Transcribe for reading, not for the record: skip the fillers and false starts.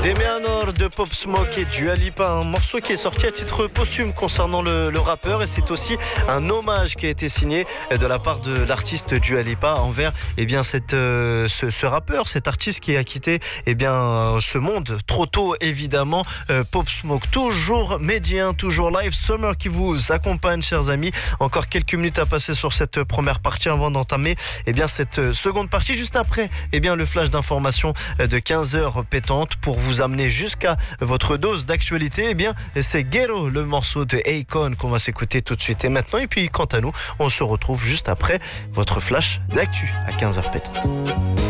Demeanor de Pop Smoke et Dua Lipa, un morceau qui est sorti à titre posthume concernant le rappeur, et c'est aussi un hommage qui a été signé de la part de l'artiste Dua Lipa envers ce rappeur, cet artiste qui a quitté ce monde trop tôt évidemment. Pop Smoke, toujours médien, toujours live, Summer qui vous accompagne chers amis. Encore quelques minutes à passer sur cette première partie avant d'entamer cette seconde partie, juste après le flash d'information de 15h pétante pour vous amener jusqu'à votre dose d'actualité. C'est Ghetto, le morceau de Akon qu'on va s'écouter tout de suite et maintenant. Et puis quant à nous, on se retrouve juste après votre flash d'actu à 15h pétante.